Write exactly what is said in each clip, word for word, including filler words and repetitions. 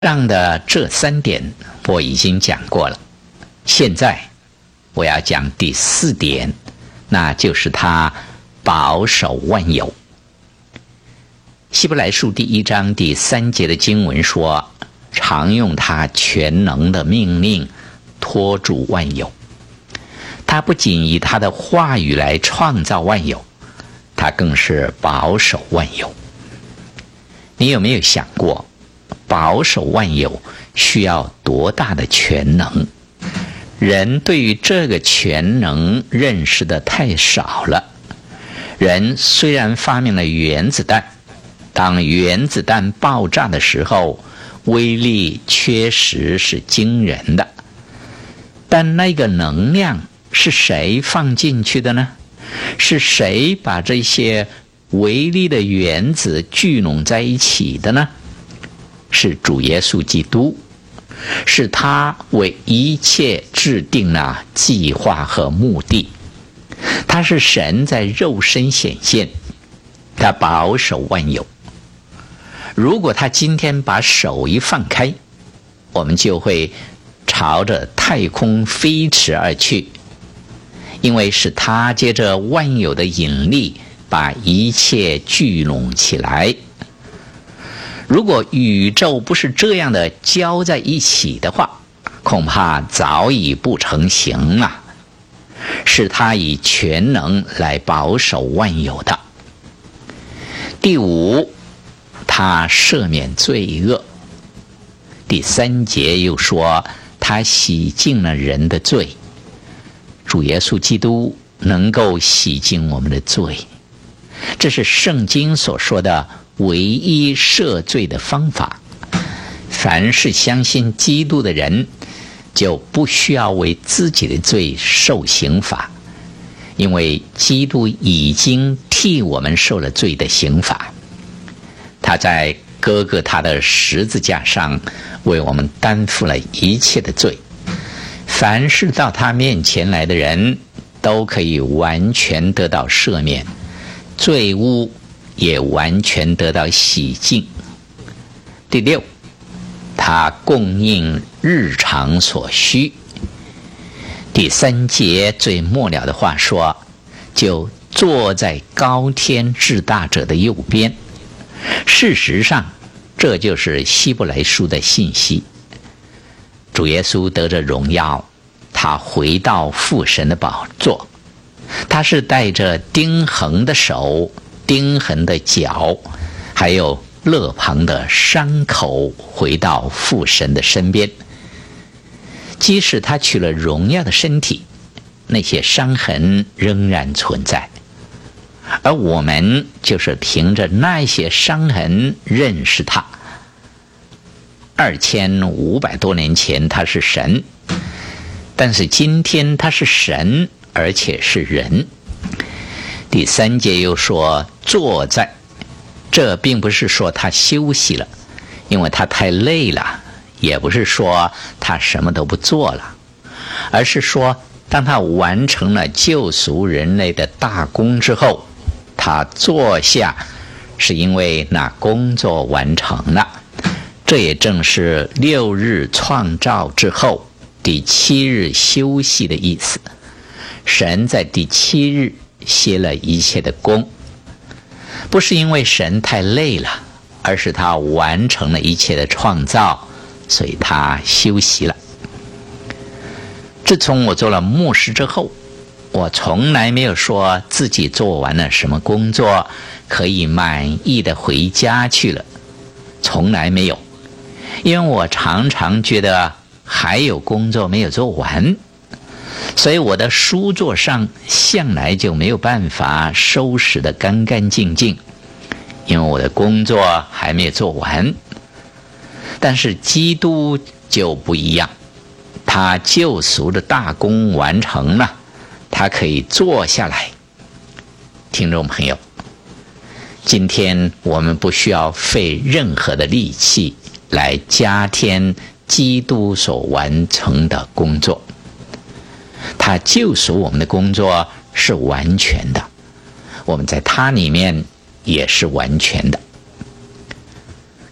上的这三点我已经讲过了，现在我要讲第四点，那就是他保守万有。希伯来书第一章第三节的经文说，常用他全能的命令托住万有。他不仅以他的话语来创造万有，他更是保守万有。你有没有想过，保守万有需要多大的全能？人对于这个全能认识的太少了。人虽然发明了原子弹，当原子弹爆炸的时候，威力确实是惊人的，但那个能量是谁放进去的呢？是谁把这些微粒的原子聚拢在一起的呢？是主耶稣基督，是他为一切制定了计划和目的。他是神在肉身显现，他保守万有。如果他今天把手一放开，我们就会朝着太空飞驰而去，因为是他借着万有的引力把一切聚拢起来。如果宇宙不是这样的交在一起的话，恐怕早已不成形了。是他以全能来保守万有的。第五，他赦免罪恶。第三节又说，他洗净了人的罪。主耶稣基督能够洗净我们的罪，这是圣经所说的唯一赦罪的方法。凡是相信基督的人，就不需要为自己的罪受刑罚，因为基督已经替我们受了罪的刑罚。他在哥哥他的十字架上为我们担负了一切的罪。凡是到他面前来的人，都可以完全得到赦免，罪污也完全得到洗净。第六，他供应日常所需。第三节最末了的话说，就坐在高天至大者的右边。事实上，这就是希伯来书的信息。主耶稣得着荣耀，他回到父神的宝座，他是带着钉痕的手、钉痕的脚，还有肋旁的伤口回到父神的身边。即使他取了荣耀的身体，那些伤痕仍然存在，而我们就是凭着那些伤痕认识他。二千五百多年前他是神，但是今天他是神，而且是人。第三节又说坐在，这并不是说他休息了，因为他太累了，也不是说他什么都不做了，而是说当他完成了救赎人类的大功之后，他坐下，是因为那工作完成了。这也正是六日创造之后第七日休息的意思。神在第七日歇了一切的工，不是因为神太累了，而是他完成了一切的创造，所以他休息了。自从我做了牧师之后，我从来没有说自己做完了什么工作可以满意的回家去了，从来没有。因为我常常觉得还有工作没有做完，所以我的书桌上向来就没有办法收拾得干干净净，因为我的工作还没有做完。但是基督就不一样，他救赎的大功完成了，他可以坐下来。听众朋友，今天我们不需要费任何的力气来加添基督所完成的工作。他救赎我们的工作是完全的，我们在他里面也是完全的。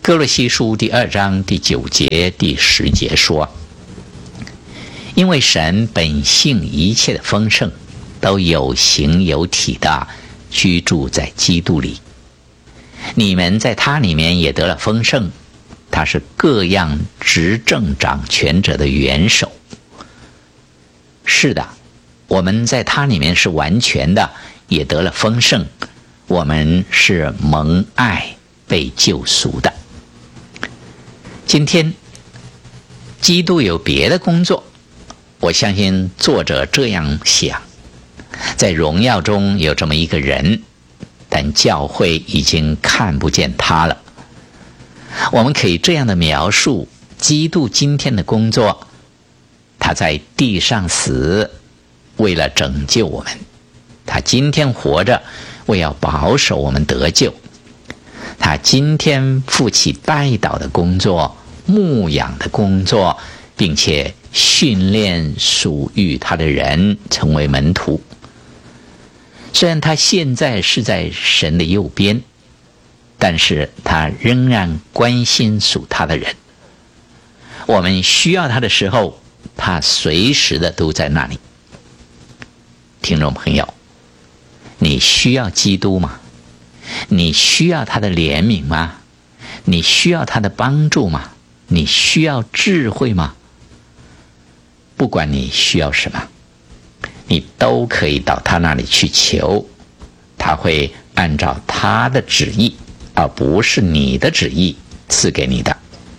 哥罗西书第二章第九节第十节说，因为神本性一切的丰盛都有形有体的居住在基督里，你们在他里面也得了丰盛，他是各样执政掌权者的元首。是的，我们在他里面是完全的，也得了丰盛，我们是蒙爱被救赎的。今天基督有别的工作，我相信作者这样想，在荣耀中有这么一个人，但教会已经看不见他了。我们可以这样的描述基督今天的工作，他在地上死，为了拯救我们；他今天活着，为要保守我们得救。他今天负起带导的工作，牧养的工作，并且训练属于他的人成为门徒。虽然他现在是在神的右边，但是他仍然关心属他的人。我们需要他的时候，他随时的都在那里。听众朋友，你需要基督吗？你需要他的怜悯吗？你需要他的帮助吗？你需要智慧吗？不管你需要什么，你都可以到他那里去求，他会按照他的旨意，而不是你的旨意赐给你的。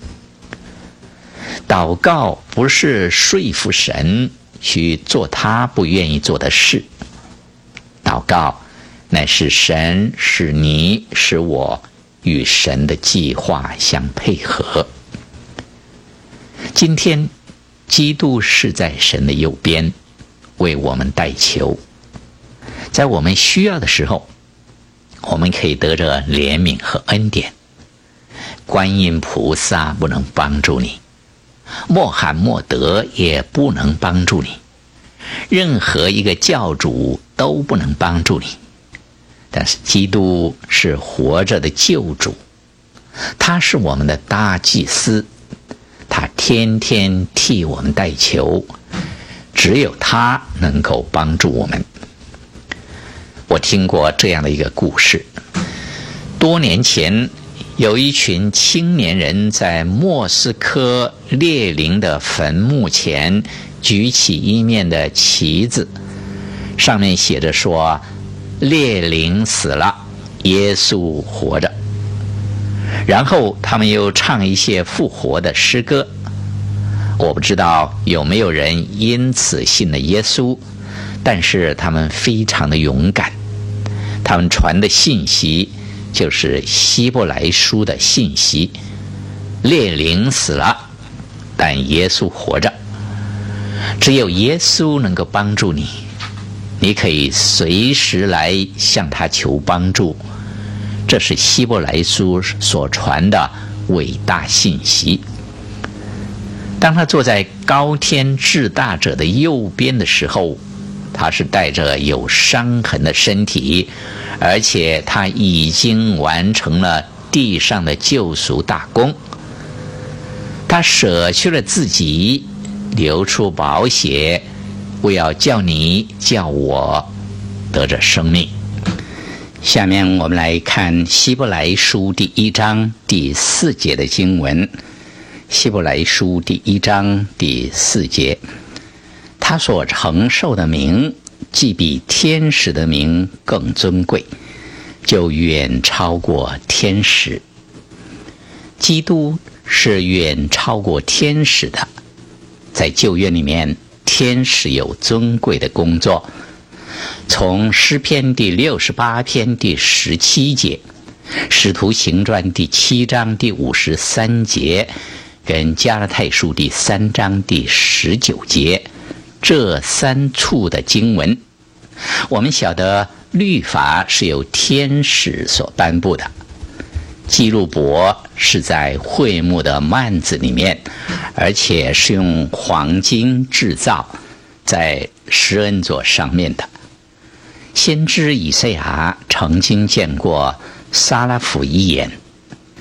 祷告不是说服神去做他不愿意做的事，祷告乃是神使你使我与神的计划相配合。今天基督是在神的右边，为我们代求，在我们需要的时候，我们可以得着怜悯和恩典。观音菩萨不能帮助你，穆罕默德也不能帮助你，任何一个教主都不能帮助你。但是基督是活着的救主，他是我们的大祭司，他天天替我们代求，只有他能够帮助我们。我听过这样的一个故事，多年前有一群青年人在莫斯科列宁的坟墓前举起一面的旗子，上面写着说，列宁死了，耶稣活着。然后他们又唱一些复活的诗歌。我不知道有没有人因此信了耶稣，但是他们非常的勇敢，他们传的信息就是希伯来书的信息，列宁死了，但耶稣活着。只有耶稣能够帮助你，你可以随时来向他求帮助，这是希伯来书所传的伟大信息。当他坐在高天至大者的右边的时候，他是带着有伤痕的身体，而且他已经完成了地上的救赎大功。他舍去了自己，流出宝血，为要叫你叫我得着生命。下面我们来看希伯来书第一章第四节的经文。希伯来书第一章第四节，他所承受的名既比天使的名更尊贵，就远超过天使。基督是远超过天使的。在旧约里面，天使有尊贵的工作。从诗篇第六十八篇第十七节，使徒行传第七章第五十三节，跟加拉太书第三章第十九节，这三处的经文，我们晓得律法是由天使所颁布的。基路伯是在会幕的幔子里面，而且是用黄金制造，在施恩座上面的。先知以赛亚曾经见过撒拉弗一眼，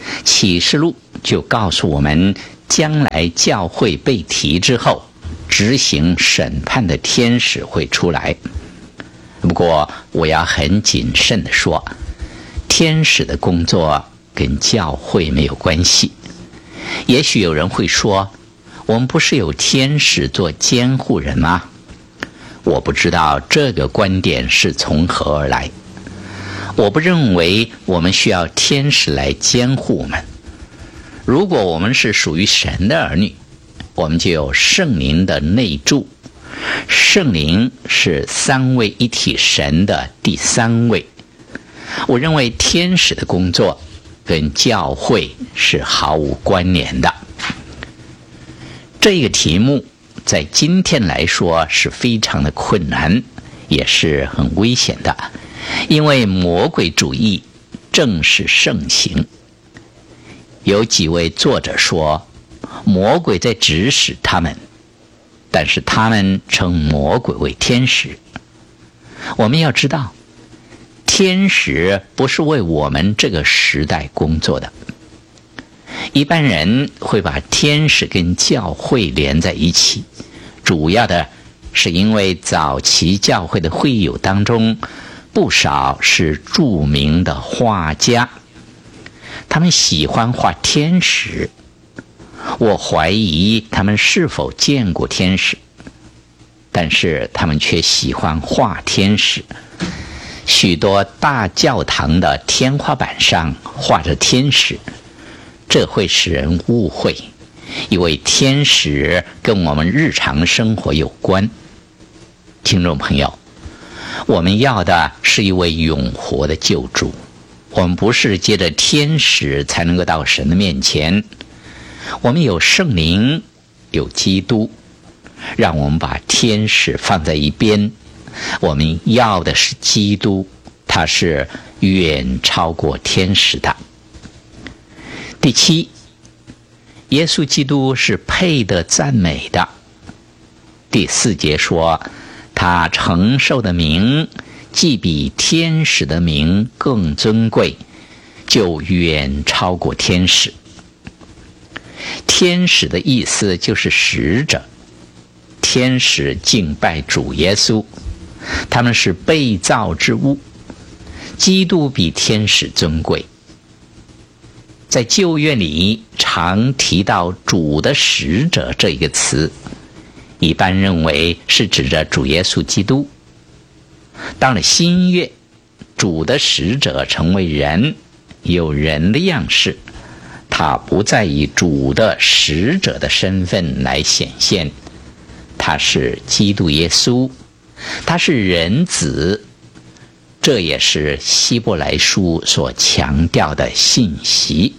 启示录就告诉我们，将来教会被提之后，执行审判的天使会出来。不过我要很谨慎地说，天使的工作跟教会没有关系。也许有人会说，我们不是有天使做监护人吗？我不知道这个观点是从何而来。我不认为我们需要天使来监护我们。如果我们是属于神的儿女，我们就有圣灵的内住。圣灵是三位一体神的第三位。我认为天使的工作跟教会是毫无关联的。这个题目在今天来说是非常的困难，也是很危险的，因为魔鬼主义正是盛行。有几位作者说，魔鬼在指使他们，但是他们称魔鬼为天使。我们要知道，天使不是为我们这个时代工作的。一般人会把天使跟教会连在一起，主要的是因为早期教会的会友当中，不少是著名的画家，他们喜欢画天使。我怀疑他们是否见过天使，但是他们却喜欢画天使。许多大教堂的天花板上画着天使，这会使人误会，因为天使跟我们日常生活有关。听众朋友，我们要的是一位永活的救主，我们不是借着天使才能够到神的面前。我们有圣灵，有基督，让我们把天使放在一边。我们要的是基督，他是远超过天使的。第七，耶稣基督是配得赞美的。第四节说，他承受的名既比天使的名更尊贵，就远超过天使。天使的意思就是使者，天使敬拜主耶稣，他们是被造之物。基督比天使尊贵。在旧约里常提到主的使者这一个词，一般认为是指着主耶稣基督。到了新约，主的使者成为人，有人的样式，他不再以主的使者的身份来显现，他是基督耶稣，他是人子。这也是希伯来书所强调的信息。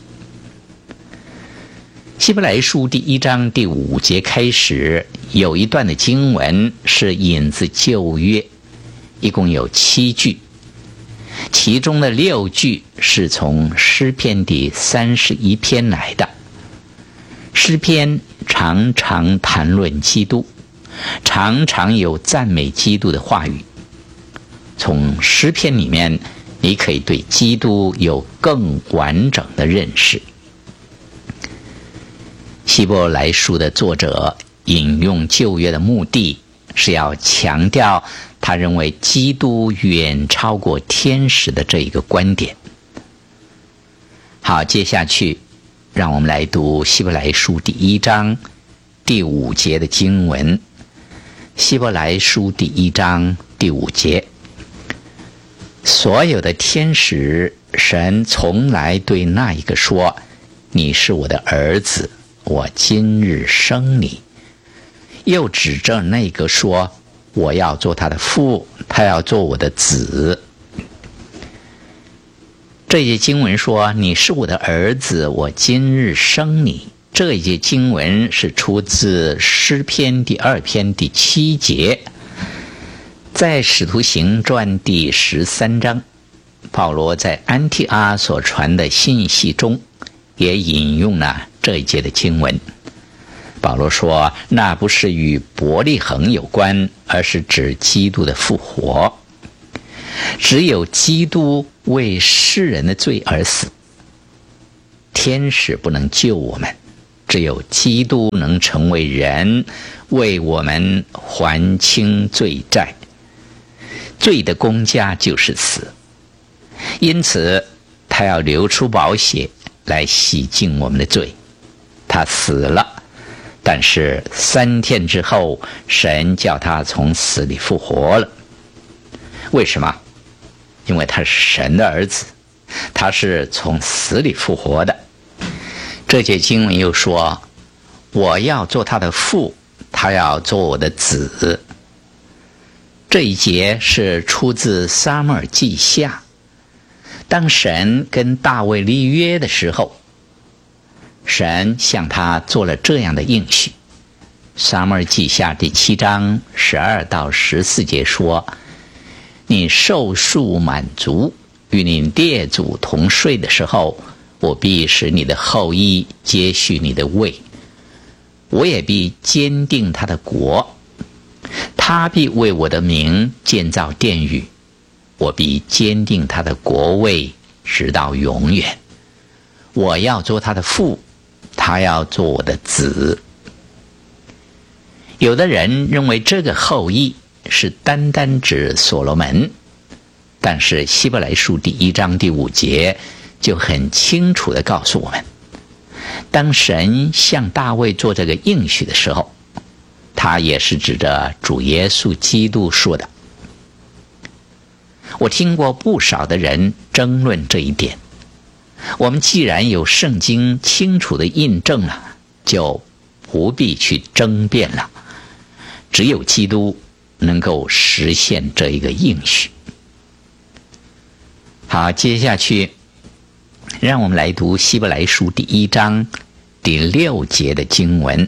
希伯来书第一章第五节开始，有一段的经文是引自旧约，一共有七句，其中的六句是从诗篇第三十一篇来的。诗篇常常谈论基督，常常有赞美基督的话语。从诗篇里面，你可以对基督有更完整的认识。希伯来书的作者引用旧约的目的是要强调他认为基督远超过天使的这一个观点。好，接下去让我们来读希伯来书第一章第五节的经文。希伯来书第一章第五节，所有的天使，神从来对那一个说，你是我的儿子，我今日生你。又指着那个说，我要做他的父，他要做我的子。这节经文说，你是我的儿子，我今日生你。这一节经文是出自诗篇第二篇第七节。在使徒行传第十三章，保罗在安提阿所传的信息中也引用了这一节的经文。保罗说，那不是与伯利恒有关，而是指基督的复活。只有基督为世人的罪而死， 天使不能救我们，只有基督能成为人，为我们还清罪债。罪的工价就是死，因此他要流出宝血来洗净我们的罪。他死了，但是三天之后，神叫他从死里复活了。为什么？因为他是神的儿子，他是从死里复活的。这节经文又说，我要做他的父，他要做我的子。这一节是出自撒母耳记下。当神跟大卫立约的时候，神向他做了这样的应许。撒母耳记下第七章十二到十四节说，你寿数满足，与你列祖同睡的时候，我必使你的后裔接续你的位，我也必坚定他的国，他必为我的名建造殿宇，我必坚定他的国位直到永远。我要做他的父，他要做我的子。有的人认为这个后裔是单单指所罗门，但是希伯来书第一章第五节就很清楚地告诉我们，当神向大卫做这个应许的时候，他也是指着主耶稣基督说的。我听过不少的人争论这一点。我们既然有圣经清楚的印证了，就不必去争辩了。只有基督能够实现这一个应许。好，接下去让我们来读希伯来书第一章第六节的经文。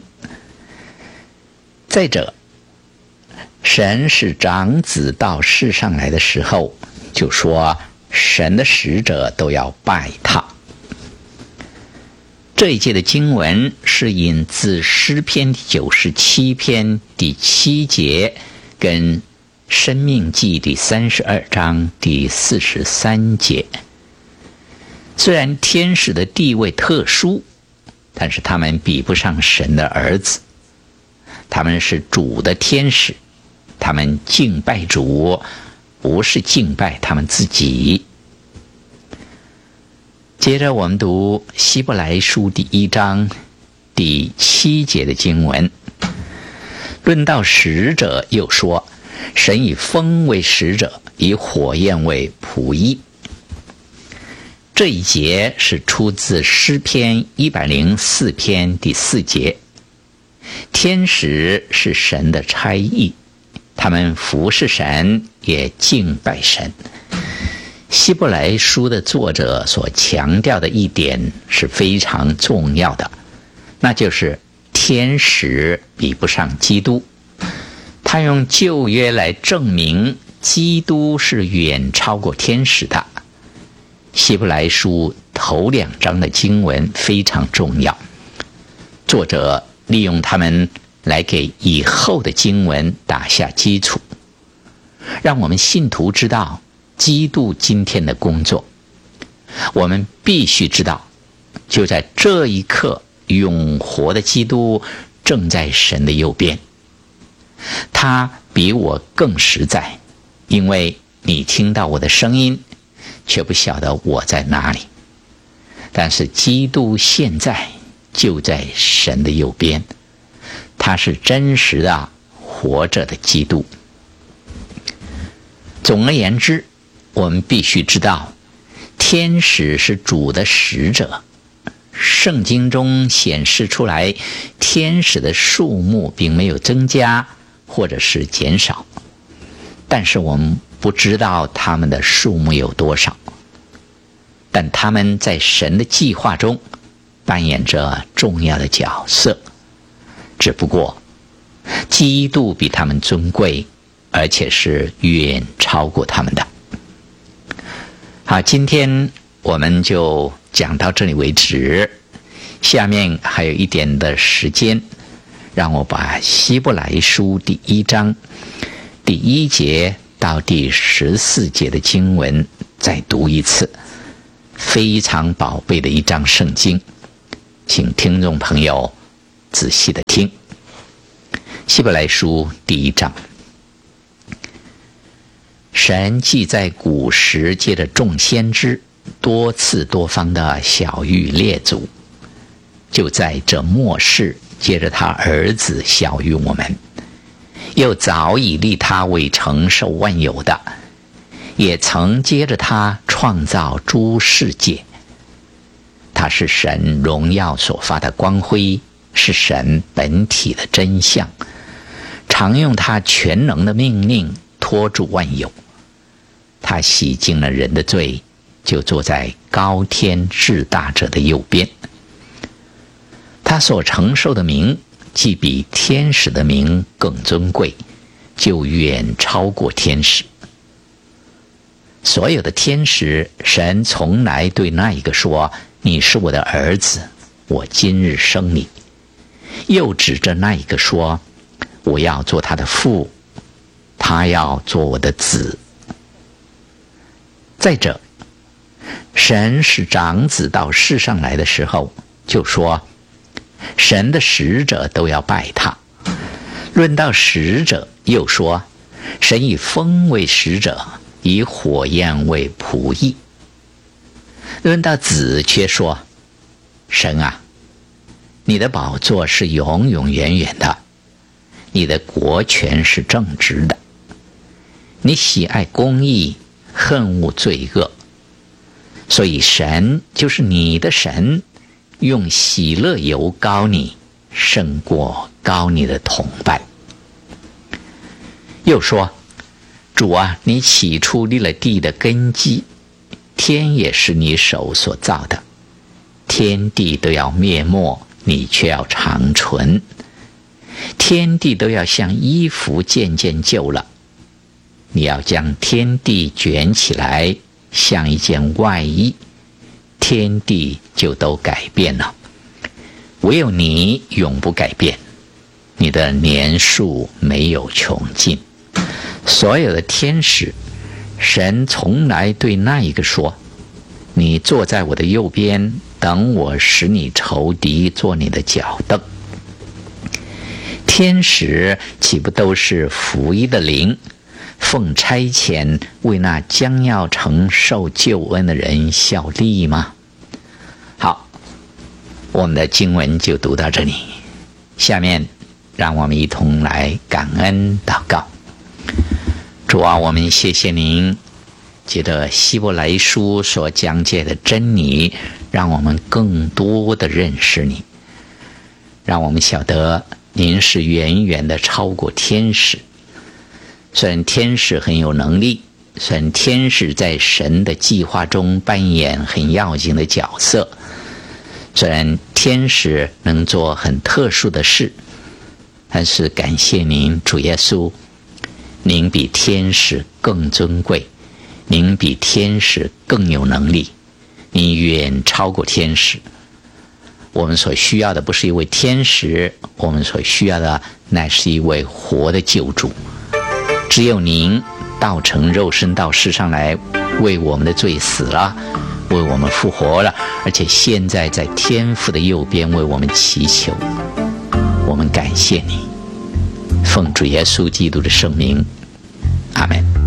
再者，神使长子到世上来的时候，就说神的使者都要拜他。这一节的经文是引自诗篇九十七篇第七节跟申命记第三十二章第四十三节。虽然天使的地位特殊，但是他们比不上神的儿子。他们是主的天使，他们敬拜主，不是敬拜他们自己。接着我们读希伯来书第一章第七节的经文。论到使者，又说神以风为使者，以火焰为仆役。这一节是出自诗篇一百零四篇第四节。天使是神的差役，他们服侍神，也敬拜神。希伯来书的作者所强调的一点是非常重要的，那就是天使比不上基督。他用旧约来证明基督是远超过天使的。希伯来书头两章的经文非常重要，作者利用它们来给以后的经文打下基础，让我们信徒知道基督今天的工作。我们必须知道，就在这一刻，永活的基督正在神的右边。他比我更实在，因为你听到我的声音，却不晓得我在哪里。但是基督现在就在神的右边，他是真实的活着的基督。总而言之，我们必须知道，天使是主的使者。圣经中显示出来，天使的数目并没有增加或者是减少，但是我们不知道他们的数目有多少。但他们在神的计划中扮演着重要的角色，只不过基督比他们尊贵，而且是远超过他们的。好，今天我们就讲到这里为止。下面还有一点的时间，让我把希伯来书第一章第一节到第十四节的经文再读一次， 非常宝贝的一章圣经，请听众朋友仔细的听。希伯来书第一章，神既在古时借着众先知多次多方的晓谕列祖，就在这末世借着他儿子晓谕我们，又早已立他为承受万有的，也曾接着他创造诸世界。他是神荣耀所发的光辉，是神本体的真相，常用他全能的命令托住万有。他洗净了人的罪，就坐在高天至大者的右边。他所承受的名既比天使的名更尊贵，就远超过天使。所有的天使，神从来对那一个说：你是我的儿子，我今日生你。又指着那一个说：我要做他的父，他要做我的子。再者，神使长子到世上来的时候，就说神的使者都要拜他。论到使者，又说神以风为使者，以火焰为仆役。论到子，却说神啊，你的宝座是永永远远的，你的国权是正直的，你喜爱公义，恨恶罪恶。所以神就是你的神，用喜乐油膏你，胜过膏你的同伴。又说主啊，你起初立了地的根基，天也是你手所造的，天地都要灭没，你却要长存。天地都要像衣服渐渐旧了，你要将天地卷起来，像一件外衣，天地就都改变了。唯有你永不改变，你的年数没有穷尽。所有的天使，神从来对那一个说：你坐在我的右边，等我使你仇敌做你的脚凳。天使岂不都是福音的灵，奉差遣为那将要承受救恩的人效力吗？好，我们的经文就读到这里。下面让我们一同来感恩祷告。主啊，我们谢谢您借着希伯来书所讲解的真理，让我们更多的认识你，让我们晓得您是远远的超过天使。虽然天使很有能力，虽然天使在神的计划中扮演很要紧的角色，虽然天使能做很特殊的事，但是感谢您主耶稣，您比天使更尊贵，您比天使更有能力，您远超过天使。我们所需要的不是一位天使，我们所需要的乃是一位活的救主。只有您道成肉身到世上来，为我们的罪死了，为我们复活了，而且现在在天父的右边为我们祈求。我们感谢你，奉主耶稣基督的圣名，阿们。